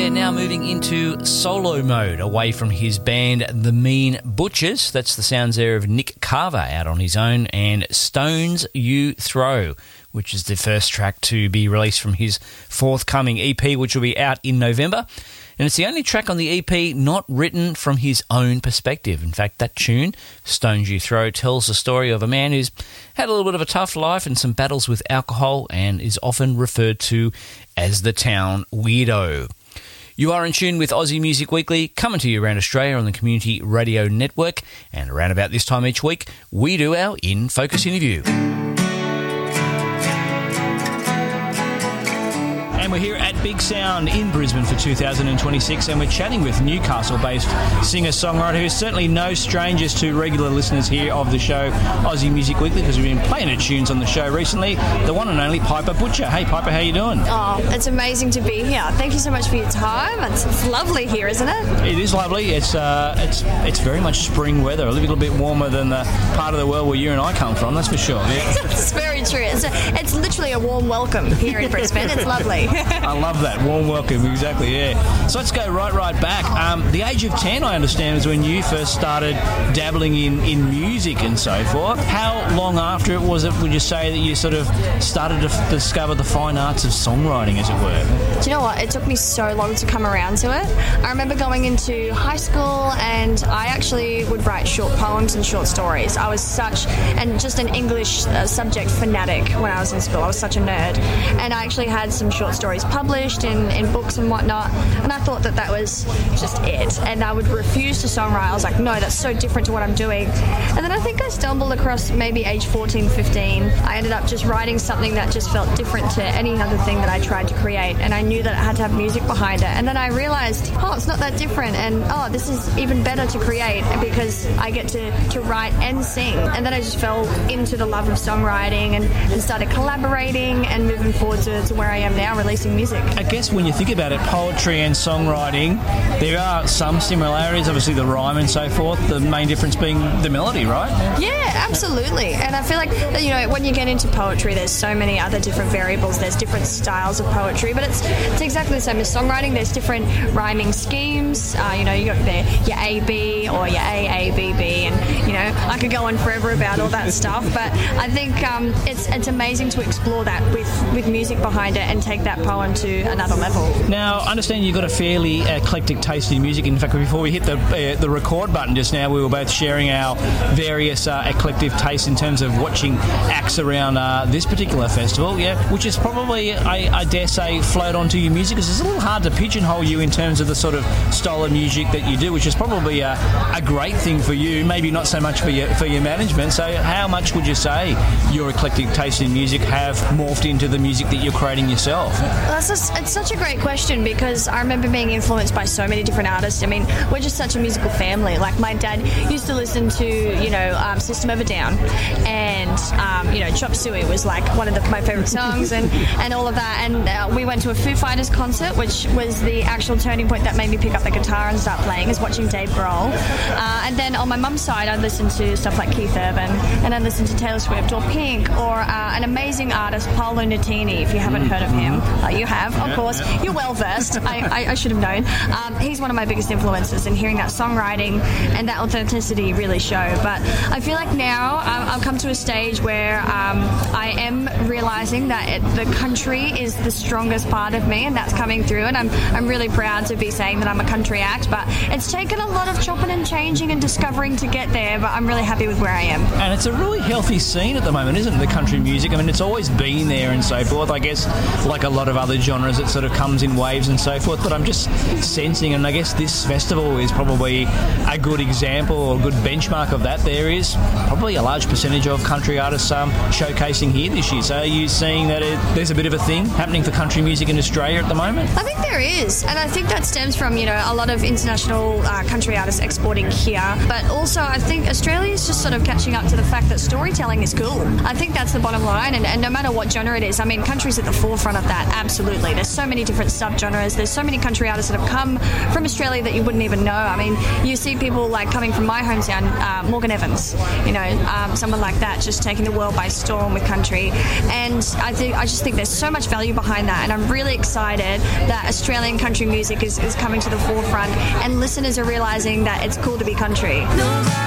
there, now moving into solo mode, away from his band The Mean Butchers. That's the sounds there of Nick Carver out on his own, and Stones You Throw, which is the first track to be released from his forthcoming EP, which will be out in November. And it's the only track on the EP not written from his own perspective. In fact, that tune, Stones You Throw, tells the story of a man who's had a little bit of a tough life and some battles with alcohol and is often referred to as the town weirdo. You are in tune with Aussie Music Weekly, coming to you around Australia on the Community Radio Network. And around about this time each week, we do our In Focus interview. And we're here at Big Sound in Brisbane for 2026, and we're chatting with Newcastle-based singer-songwriter who's certainly no strangers to regular listeners here of the show Aussie Music Weekly, because we've been playing her tunes on the show recently, the one and only Piper Butcher. Hey Piper, how you doing? Oh, it's amazing to be here. Thank you so much for your time. It's lovely here, isn't it? It is lovely. It's very much spring weather, a little bit warmer than the part of the world where you and I come from, that's for sure. Yeah. It's very true. It's literally a warm welcome here in Brisbane. It's lovely. I love that. Warm welcome, exactly, yeah. So let's go right back. The age of 10, I understand, is when you first started dabbling in music and so forth. How long after it was it, would you say, that you sort of started to discover the fine arts of songwriting, as it were? Do you know what? It took me so long to come around to it. I remember going into high school and I actually would write short poems and short stories. I was just an English subject fanatic when I was in school. I was such a nerd. And I actually had some short stories published in books and whatnot, and I thought that was just it, and I would refuse to songwrite. I was like, no, that's so different to what I'm doing. And then I think I stumbled across maybe age 14, 15. I ended up just writing something that just felt different to any other thing that I tried to create, and I knew that it had to have music behind it. And then I realised, it's not that different, and this is even better to create because I get to write and sing. And then I just fell into the love of songwriting and started collaborating and moving forward to where I am now, releasing music. I guess when you think about it, poetry and songwriting, there are some similarities, obviously the rhyme and so forth, the main difference being the melody, right? Yeah, absolutely. And I feel like, when you get into poetry, there's so many other different variables, there's different styles of poetry, but it's exactly the same as songwriting. There's different rhyming schemes, you got your A-B or your A-A-B-B, and, I could go on forever about all that stuff, but I think it's amazing to explore that with music behind it and take that poem to another level. Now, I understand you've got a fairly eclectic taste in music. In fact, before we hit the record button just now, we were both sharing our various eclectic tastes in terms of watching acts around this particular festival, which is probably, I dare say, flowed onto your music, because it's a little hard to pigeonhole you in terms of the sort of style of music that you do, which is probably a great thing for you, maybe not so much for your management. So how much would you say your eclectic taste in music have morphed into the music that you're creating yourself? Well, it's such a great question, because I remember being influenced by so many different artists. I mean, we're just such a musical family. Like, my dad used to listen to, System of a Down, and, Chop Suey was like one of my favourite songs and all of that. And we went to a Foo Fighters concert, which was the actual turning point that made me pick up the guitar and start playing, is watching Dave Grohl. And then on my mum's side, I'd listen to stuff like Keith Urban, and I'd listen to Taylor Swift or Pink, or an amazing artist, Paolo Nutini, if you haven't heard of him. You have, of course. You're well versed. I should have known. He's one of my biggest influences, and hearing that songwriting and that authenticity really show. But I feel like now I've come to a stage where I am realising that the country is the strongest part of me, and that's coming through. And I'm really proud to be saying that I'm a country act. But it's taken a lot of chopping and changing and discovering to get there. But I'm really happy with where I am. And it's a really healthy scene at the moment, isn't it? The country music. I mean, it's always been there and so forth. I guess, like a lot of other genres, it sort of comes in waves and so forth, but I'm just sensing, and I guess this festival is probably a good example or a good benchmark of that. There is probably a large percentage of country artists showcasing here this year. So are you seeing that there's a bit of a thing happening for country music in Australia at the moment? I think there is, and I think that stems from, a lot of international country artists exporting here, but also I think Australia is just sort of catching up to the fact that storytelling is cool. I think that's the bottom line, and no matter what genre it is, I mean, country's at the forefront of that, absolutely. There's so many different subgenres. There's so many country artists that have come from Australia that you wouldn't even know. I mean, you see people like coming from my hometown, Morgan Evans, someone like that, just taking the world by storm with country. And I just think there's so much value behind that, and I'm really excited that Australian country music is coming to the forefront, and listeners are realising that it's cool to be country.